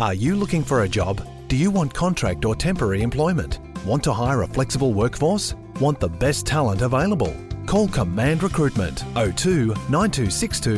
Are you looking for a job? Do you want contract or temporary employment? Want to hire a flexible workforce? Want the best talent available? Call Command Recruitment 02 9262